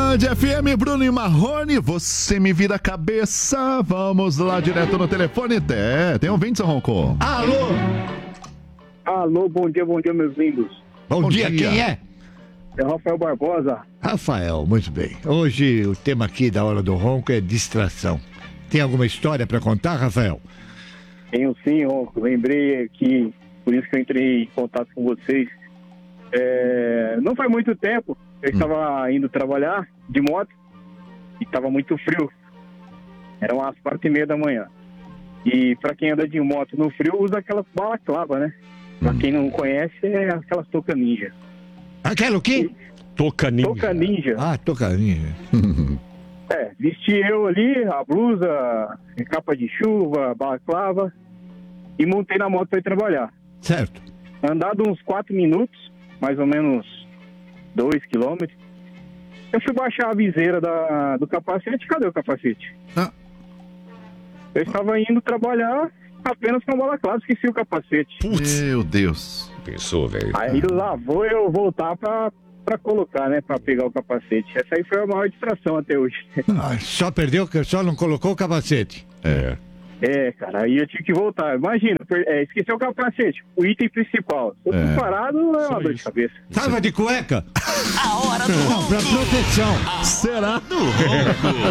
Band FM, Bruno e Marrone, você me vira a cabeça. Vamos lá direto no telefone. Tem ouvinte, seu Ronco? Alô, bom dia, meus lindos. Bom dia, quem é? É o Rafael Barbosa. Rafael, muito bem. Hoje o tema aqui da Hora do Ronco é distração. Tem alguma história pra contar, Rafael? Tenho sim, Ronco. Lembrei que, por isso que eu entrei em contato com vocês. Não faz muito tempo, eu estava indo trabalhar de moto e estava muito frio. Eram as 4:30 da manhã. E para quem anda de moto no frio, usa aquelas balaclava, né? Pra quem não conhece, é aquelas touca ninja. Aquela o quê? Touca ninja. Ah, touca ninja. Vesti eu ali, a blusa, capa de chuva, balaclava e montei na moto para ir trabalhar. Certo. Andado uns 4 minutos, mais ou menos 2 quilômetros, eu fui baixar a viseira do capacete. Cadê o capacete? Eu estava indo trabalhar apenas com a balaclava, esqueci o capacete. Meu Deus. Pensou, velho. Aí lá vou eu voltar pra colocar, né? Pra pegar o capacete. Essa aí foi a maior distração até hoje. Só não colocou o capacete. Cara, aí eu tive que voltar. Imagina, esqueci o capacete, o item principal. Tô parado, é uma dor de cabeça. Tava de cueca? A Hora do Ronco. Pra proteção. Será?